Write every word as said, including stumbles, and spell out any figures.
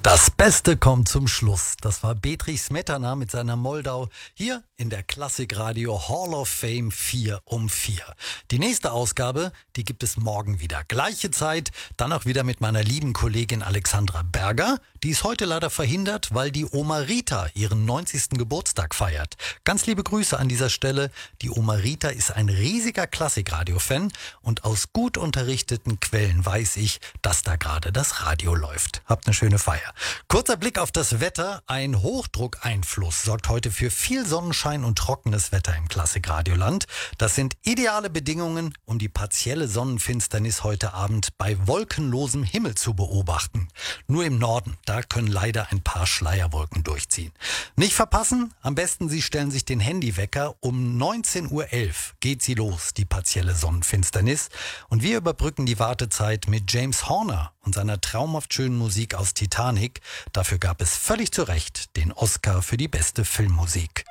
Das Beste kommt zum Schluss. Das war Bedřich Smetana mit seiner Moldau hier in der Klassikradio Hall of Fame vier um vier. Die nächste Ausgabe, die gibt es morgen wieder. Gleiche Zeit, dann auch wieder mit meiner lieben Kollegin Alexandra Berger. Die ist heute leider verhindert, weil die Oma Rita ihren neunzigsten Geburtstag feiert. Ganz liebe Grüße an dieser Stelle. Die Oma Rita ist ein riesiger Klassikradio-Fan und aus gut unterrichteten Quellen weiß ich, dass da gerade das Radio läuft. Habt eine schöne Feier. Kurzer Blick auf das Wetter. Ein Hochdruckeinfluss sorgt heute für viel Sonnenschein und trockenes Wetter im Klassikradioland. Das sind ideale Bedingungen, um die partielle Sonnenfinsternis heute Abend bei wolkenlosem Himmel zu beobachten. Nur im Norden, da können leider ein paar Schleierwolken durchziehen. Nicht verpassen, am besten Sie stellen sich den Handywecker. Um neunzehn Uhr elf geht sie los, die partielle Sonnenfinsternis. Und wir überbrücken die Wartezeit mit James Horner und seiner traumhaft schönen Musik aus Titanic. Dafür gab es völlig zu Recht den Oscar für die beste Filmmusik.